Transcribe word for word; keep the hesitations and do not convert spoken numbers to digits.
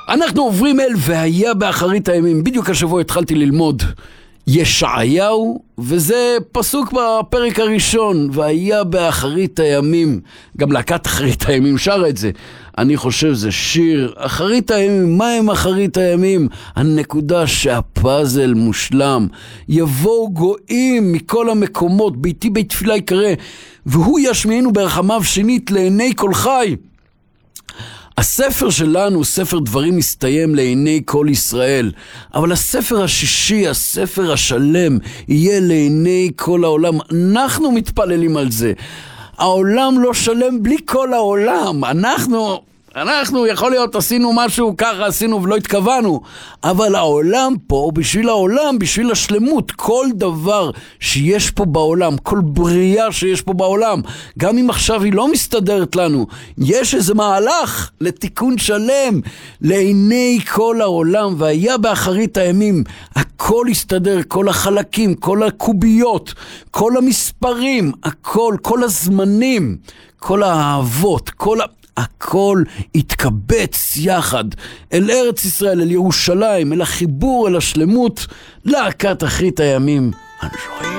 אנחנו עוברים אל והיה באחרית הימים. בדיוק השבוע התחלתי ללמוד ישעיהו, וזה פסוק בפרק הראשון, והיה באחרית הימים. גם להקת אחרית הימים שר את זה. אני חושב זה שיר אחרית הימים. מה הם אחרית הימים? הנקודה שהפאזל מושלם. יבואו גויים מכל המקומות, ביתי בית תפילה יקרא, והוא ישמיענו ברחמיו שנית לעיני כל חי. הספר שלנו, ספר דברים, מסתיים לעיני כל ישראל, אבל הספר השישי, הספר השלם, יהיה לעיני כל העולם. אנחנו מתפללים על זה. העולם לא שלם בלי כל העולם. אנחנו, אנחנו יכול להיות עשינו משהו ככה, עשינו ולא התכוונו, אבל העולם פה, בשביל העולם, בשביל השלמות, כל דבר שיש פה בעולם, כל בריאה שיש פה בעולם, גם אם עכשיו היא לא מסתדרת לנו, יש איזה מהלך לתיקון שלם לעיני כל העולם. והיה באחרית הימים, הכל יסתדר, כל החלקים, כל הקוביות, כל המספרים, הכל, כל הזמנים, כל האהבות, כל ה... הכל יתקבץ יחד אל ארץ ישראל, אל ירושלים, אל החיבור, אל השלמות, להקת אחרית הימים. אנשוי